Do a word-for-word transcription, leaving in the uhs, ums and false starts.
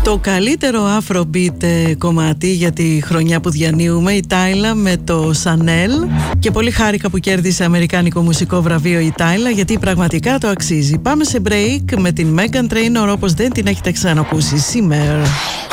Το καλύτερο Afrobeat κομμάτι για τη χρονιά που διανύουμε, η Τάιλα με το Chanel, και πολύ χάρηκα που κέρδισε αμερικάνικο μουσικό βραβείο η Τάιλα, γιατί πραγματικά το αξίζει. Πάμε σε break με την Meghan Trainor όπως δεν την έχετε ξανακούσει σήμερα.